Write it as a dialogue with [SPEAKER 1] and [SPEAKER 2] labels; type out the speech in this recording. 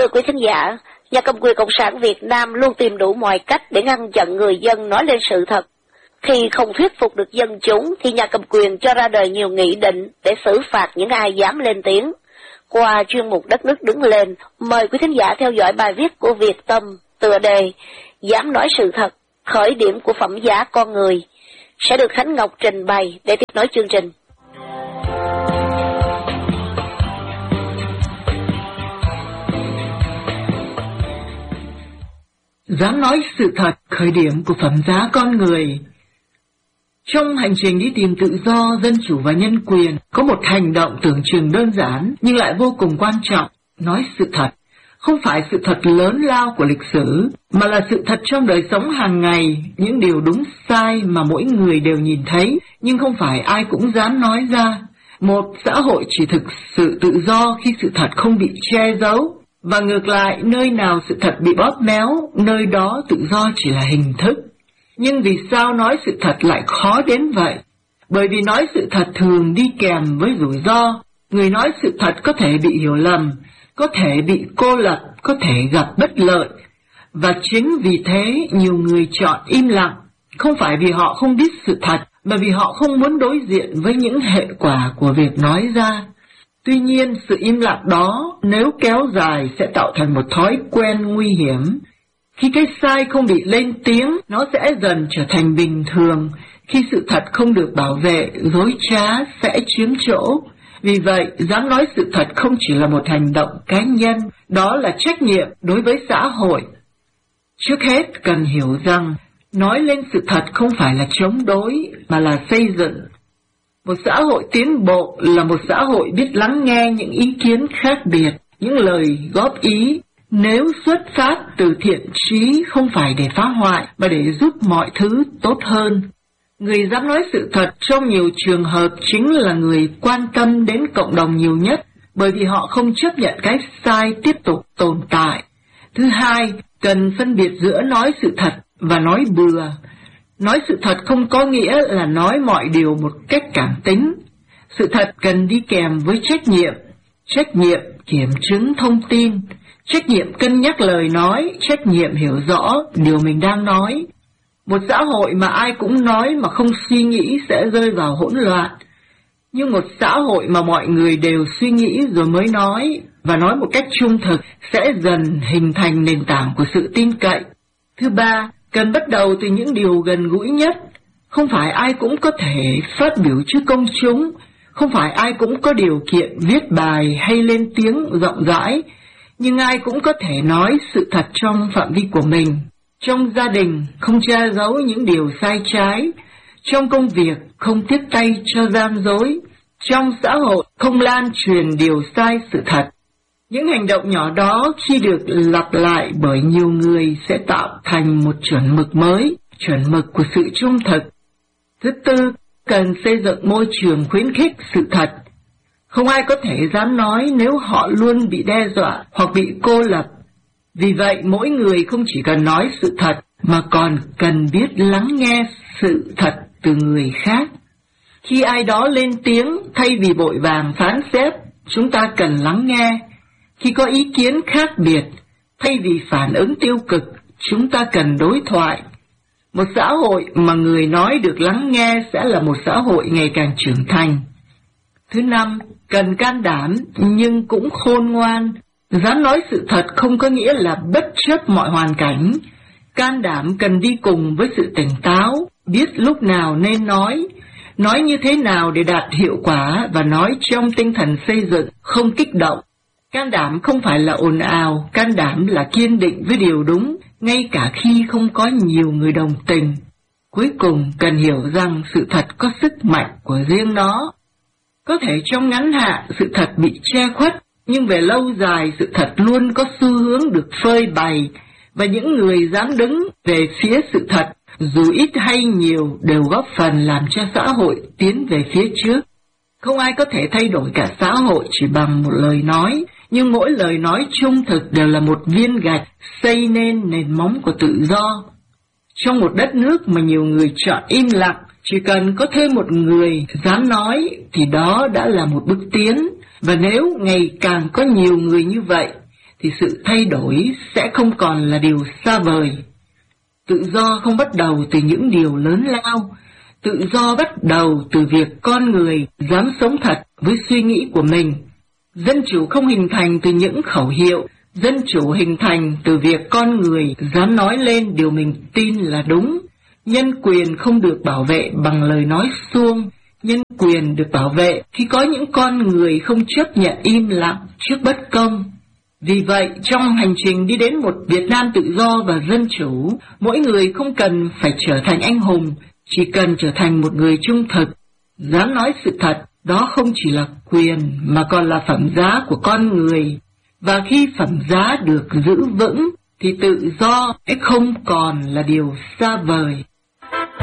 [SPEAKER 1] Thưa quý thính giả, nhà cầm quyền Cộng sản Việt Nam luôn tìm đủ mọi cách để ngăn chặn người dân nói lên sự thật. Khi không thuyết phục được dân chúng thì nhà cầm quyền cho ra đời nhiều nghị định để xử phạt những ai dám lên tiếng. Qua chuyên mục Đất nước đứng lên, mời quý thính giả theo dõi bài viết của Việt Tâm, tựa đề Dám nói sự thật, khởi điểm của phẩm giá con người, sẽ được Khánh Ngọc trình bày để tiếp nối chương trình.
[SPEAKER 2] Dám nói sự thật, khởi điểm của phẩm giá con người. Trong hành trình đi tìm tự do, dân chủ và nhân quyền, có một hành động tưởng chừng đơn giản nhưng lại vô cùng quan trọng, nói sự thật. Không phải sự thật lớn lao của lịch sử, mà là sự thật trong đời sống hàng ngày, những điều đúng sai mà mỗi người đều nhìn thấy, nhưng không phải ai cũng dám nói ra. Một xã hội chỉ thực sự tự do khi sự thật không bị che giấu, và ngược lại, nơi nào sự thật bị bóp méo, nơi đó tự do chỉ là hình thức. Nhưng vì sao nói sự thật lại khó đến vậy? Bởi vì nói sự thật thường đi kèm với rủi ro. Người nói sự thật có thể bị hiểu lầm, có thể bị cô lập, có thể gặp bất lợi. Và chính vì thế nhiều người chọn im lặng, không phải vì họ không biết sự thật, mà vì họ không muốn đối diện với những hệ quả của việc nói ra. Tuy nhiên, sự im lặng đó nếu kéo dài sẽ tạo thành một thói quen nguy hiểm. Khi cái sai không bị lên tiếng, nó sẽ dần trở thành bình thường. Khi sự thật không được bảo vệ, dối trá sẽ chiếm chỗ. Vì vậy, dám nói sự thật không chỉ là một hành động cá nhân, đó là trách nhiệm đối với xã hội. Trước hết cần hiểu rằng, nói lên sự thật không phải là chống đối, mà là xây dựng. Một xã hội tiến bộ là một xã hội biết lắng nghe những ý kiến khác biệt, những lời góp ý, nếu xuất phát từ thiện chí không phải để phá hoại mà để giúp mọi thứ tốt hơn. Người dám nói sự thật trong nhiều trường hợp chính là người quan tâm đến cộng đồng nhiều nhất, bởi vì họ không chấp nhận cái sai tiếp tục tồn tại. Thứ hai, cần phân biệt giữa nói sự thật và nói bừa. Nói sự thật không có nghĩa là nói mọi điều một cách cảm tính. Sự thật cần đi kèm với trách nhiệm kiểm chứng thông tin, trách nhiệm cân nhắc lời nói, trách nhiệm hiểu rõ điều mình đang nói. Một xã hội mà ai cũng nói mà không suy nghĩ sẽ rơi vào hỗn loạn. Nhưng một xã hội mà mọi người đều suy nghĩ rồi mới nói, và nói một cách trung thực, sẽ dần hình thành nền tảng của sự tin cậy. Thứ ba, cần bắt đầu từ những điều gần gũi nhất. Không phải ai cũng có thể phát biểu trước công chúng, không phải ai cũng có điều kiện viết bài hay lên tiếng rộng rãi, nhưng ai cũng có thể nói sự thật trong phạm vi của mình. Trong gia đình, không che giấu những điều sai trái. Trong công việc, không tiếp tay cho gian dối. Trong xã hội, không lan truyền điều sai sự thật. Những hành động nhỏ đó khi được lặp lại bởi nhiều người sẽ tạo thành một chuẩn mực mới, chuẩn mực của sự trung thực. Thứ tư, cần xây dựng môi trường khuyến khích sự thật. Không ai có thể dám nói nếu họ luôn bị đe dọa hoặc bị cô lập. Vì vậy, mỗi người không chỉ cần nói sự thật, mà còn cần biết lắng nghe sự thật từ người khác. Khi ai đó lên tiếng, thay vì vội vàng phán xét, chúng ta cần lắng nghe. Khi có ý kiến khác biệt, thay vì phản ứng tiêu cực, chúng ta cần đối thoại. Một xã hội mà người nói được lắng nghe sẽ là một xã hội ngày càng trưởng thành. Thứ năm, cần can đảm nhưng cũng khôn ngoan. Dám nói sự thật không có nghĩa là bất chấp mọi hoàn cảnh. Can đảm cần đi cùng với sự tỉnh táo, biết lúc nào nên nói như thế nào để đạt hiệu quả và nói trong tinh thần xây dựng, không kích động. Can đảm không phải là ồn ào, can đảm là kiên định với điều đúng, ngay cả khi không có nhiều người đồng tình. Cuối cùng cần hiểu rằng sự thật có sức mạnh của riêng nó. Có thể trong ngắn hạn sự thật bị che khuất, nhưng về lâu dài sự thật luôn có xu hướng được phơi bày, và những người dám đứng về phía sự thật, dù ít hay nhiều, đều góp phần làm cho xã hội tiến về phía trước. Không ai có thể thay đổi cả xã hội chỉ bằng một lời nói, nhưng mỗi lời nói trung thực đều là một viên gạch xây nên nền móng của tự do. Trong một đất nước mà nhiều người chọn im lặng, chỉ cần có thêm một người dám nói thì đó đã là một bước tiến. Và nếu ngày càng có nhiều người như vậy, thì sự thay đổi sẽ không còn là điều xa vời. Tự do không bắt đầu từ những điều lớn lao. Tự do bắt đầu từ việc con người dám sống thật với suy nghĩ của mình. Dân chủ không hình thành từ những khẩu hiệu. Dân chủ hình thành từ việc con người dám nói lên điều mình tin là đúng. Nhân quyền không được bảo vệ bằng lời nói suông. Nhân quyền được bảo vệ khi có những con người không chấp nhận im lặng trước bất công. Vì vậy, trong hành trình đi đến một Việt Nam tự do và dân chủ, mỗi người không cần phải trở thành anh hùng, chỉ cần trở thành một người trung thực, dám nói sự thật. Đó không chỉ là quyền mà còn là phẩm giá của con người. Và khi phẩm giá được giữ vững thì tự do sẽ không còn là điều xa vời.